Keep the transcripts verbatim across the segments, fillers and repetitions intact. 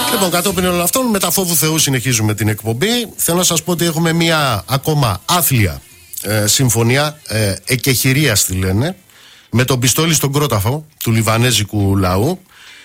Λοιπόν, κατόπιν όλων αυτών, με τα φόβου Θεού συνεχίζουμε την εκπομπή. Θέλω να σας πω ότι έχουμε μία ακόμα άθλια ε, συμφωνία, ε, εκεχηρίας τη λένε, με τον πιστόλι στον κρόταφο του λιβανέζικου λαού.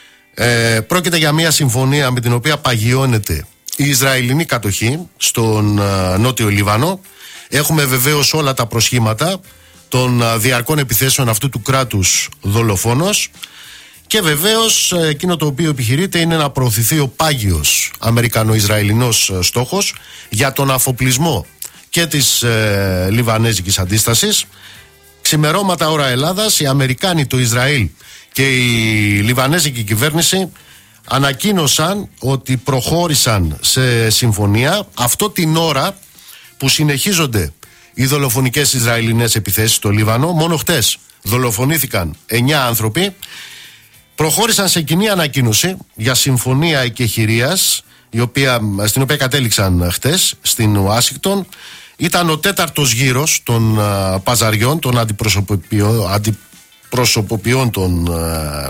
Ε, πρόκειται για μία συμφωνία με την οποία παγιώνεται η Ισραηλινή κατοχή στον ε, Νότιο Λίβανο. Έχουμε βεβαίως όλα τα προσχήματα των ε, διαρκών επιθέσεων αυτού του κράτους δολοφόνος. Και βεβαίως εκείνο το οποίο επιχειρείται είναι να προωθηθεί ο πάγιος αμερικανο-ισραηλινός στόχος για τον αφοπλισμό και της ε, λιβανέζικης αντίστασης. Ξημερώματα ώρα Ελλάδας, οι Αμερικάνοι, το Ισραήλ και η λιβανέζικη κυβέρνηση ανακοίνωσαν ότι προχώρησαν σε συμφωνία αυτό την ώρα που συνεχίζονται οι δολοφονικές Ισραηλινές επιθέσεις στο Λίβανο. Μόνο χτες δολοφονήθηκαν εννιά άνθρωποι. Προχώρησαν σε κοινή ανακοίνωση για συμφωνία εκεχηρίας, η οποία, στην οποία κατέληξαν χτες στην Ουάσιγκτον. Ήταν ο τέταρτος γύρος των uh, παζαριών, των αντιπροσωποποιών, αντιπροσωποποιών των uh,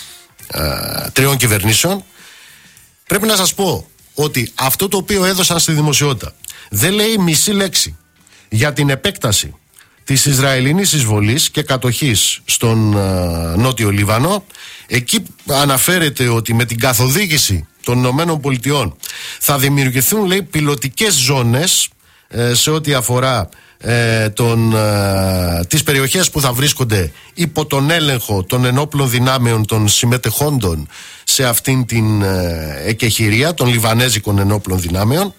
uh, τριών κυβερνήσεων. Πρέπει να σας πω ότι αυτό το οποίο έδωσαν στη δημοσιότητα δεν λέει μισή λέξη για την επέκταση της Ισραηλινής εισβολής και κατοχής στον uh, Νότιο Λίβανο. Εκεί αναφέρεται ότι με την καθοδήγηση των Ηνωμένων Πολιτειών θα δημιουργηθούν, λέει, πιλωτικές ζώνες ε, σε ό,τι αφορά ε, τον, ε, τις περιοχές που θα βρίσκονται υπό τον έλεγχο των ενόπλων δυνάμεων των συμμετεχόντων σε αυτήν την ε, εκεχηρία των Λιβανέζικων ενόπλων δυνάμεων.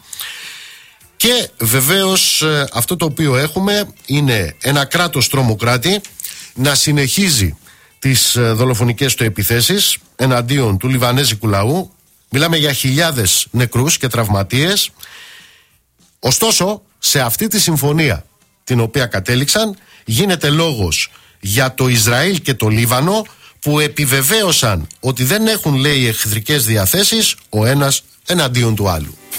Και βεβαίως ε, αυτό το οποίο έχουμε είναι ένα κράτος τρομοκράτη να συνεχίζει τις ε, δολοφονικές του επιθέσεις εναντίον του λιβανέζικου λαού. Μιλάμε για χιλιάδες νεκρούς και τραυματίες. Ωστόσο, σε αυτή τη συμφωνία την οποία κατέληξαν γίνεται λόγος για το Ισραήλ και το Λίβανο, που επιβεβαίωσαν ότι δεν έχουν, λέει, εχθρικές διαθέσεις ο ένας εναντίον του άλλου.